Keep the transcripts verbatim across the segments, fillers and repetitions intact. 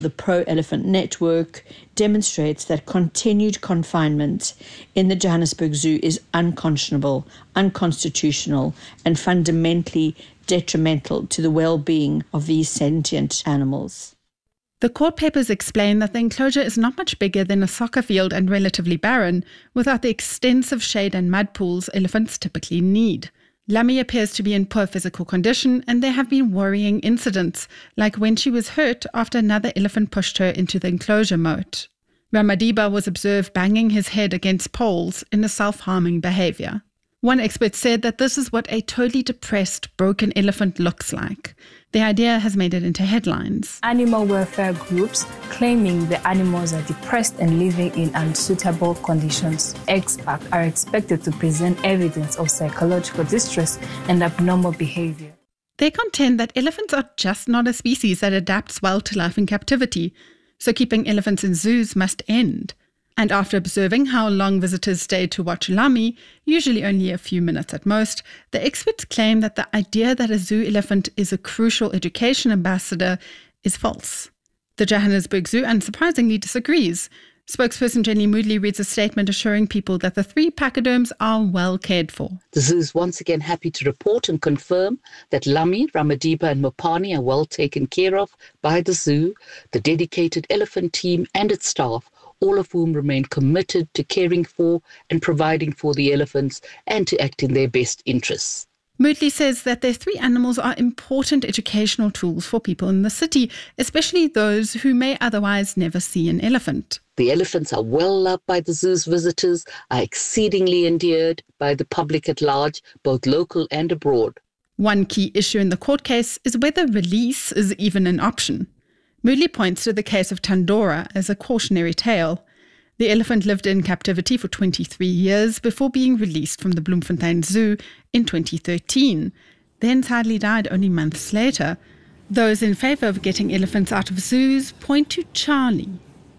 The Pro-Elephant Network demonstrates that continued confinement in the Johannesburg Zoo is unconscionable, unconstitutional, and fundamentally detrimental to the well-being of these sentient animals. The court papers explain that the enclosure is not much bigger than a soccer field and relatively barren, without the extensive shade and mud pools elephants typically need. Lami appears to be in poor physical condition, and there have been worrying incidents, like when she was hurt after another elephant pushed her into the enclosure moat. Ramadiba was observed banging his head against poles in a self-harming behavior. One expert said that this is what a totally depressed, broken elephant looks like. The idea has made it into headlines. Animal welfare groups claiming the animals are depressed and living in unsuitable conditions. Experts are expected to present evidence of psychological distress and abnormal behavior. They contend that elephants are just not a species that adapts well to life in captivity, so keeping elephants in zoos must end. And after observing how long visitors stay to watch Lami, usually only a few minutes at most, the experts claim that the idea that a zoo elephant is a crucial education ambassador is false. The Johannesburg Zoo unsurprisingly disagrees. Spokesperson Jenny Moodley reads a statement assuring people that the three pachyderms are well cared for. The zoo is once again happy to report and confirm that Lami, Ramadiba and Mopani are well taken care of by the zoo, the dedicated elephant team and its staff, all of whom remain committed to caring for and providing for the elephants and to act in their best interests. Moodley says that their three animals are important educational tools for people in the city, especially those who may otherwise never see an elephant. The elephants are well loved by the zoo's visitors, are exceedingly endeared by the public at large, both local and abroad. One key issue in the court case is whether release is even an option. Moodley points to the case of Tandora as a cautionary tale. The elephant lived in captivity for twenty-three years before being released from the Bloemfontein Zoo in twenty thirteen, then sadly died only months later. Those in favour of getting elephants out of zoos point to Charlie.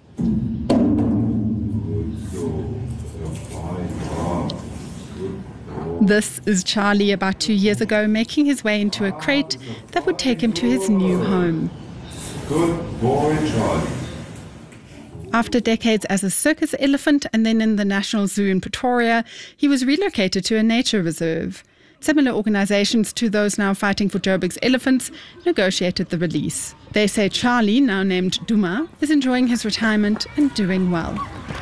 This is Charlie about two years ago making his way into a crate that would take him to his new home. Good boy, Charlie. After decades as a circus elephant and then in the National Zoo in Pretoria, he was relocated to a nature reserve. Similar organisations to those now fighting for Joburg's elephants negotiated the release. They say Charlie, now named Duma, is enjoying his retirement and doing well.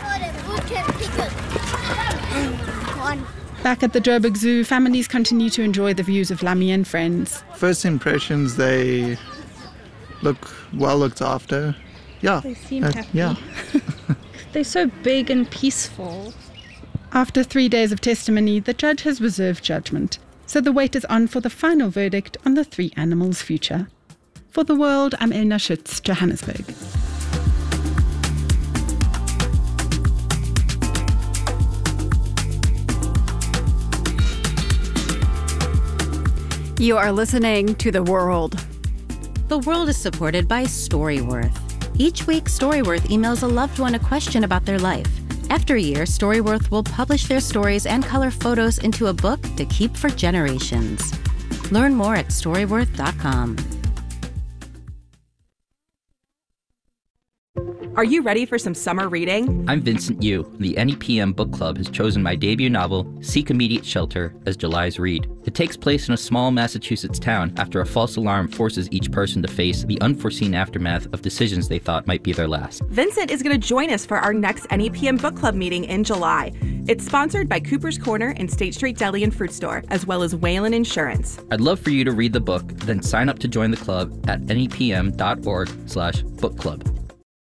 Back at the Joburg Zoo, families continue to enjoy the views of Lami and friends. First impressions, they look well looked after. Yeah. They seem uh, happy. Yeah. They're so big and peaceful. After three days of testimony, the judge has reserved judgment. So the wait is on for the final verdict on the three animals' future. For The World, I'm Elna Schütz, Johannesburg. You are listening to The World. The World is supported by Storyworth. Each week, Storyworth emails a loved one a question about their life. After a year, Storyworth will publish their stories and color photos into a book to keep for generations. Learn more at storyworth dot com. Are you ready for some summer reading? I'm Vincent Yu. The N E P M Book Club has chosen my debut novel, Seek Immediate Shelter, as July's read. It takes place in a small Massachusetts town after a false alarm forces each person to face the unforeseen aftermath of decisions they thought might be their last. Vincent is going to join us for our next N E P M Book Club meeting in July. It's sponsored by Cooper's Corner and State Street Deli and Fruit Store, as well as Whalen Insurance. I'd love for you to read the book, then sign up to join the club at nepm dot org slash book club.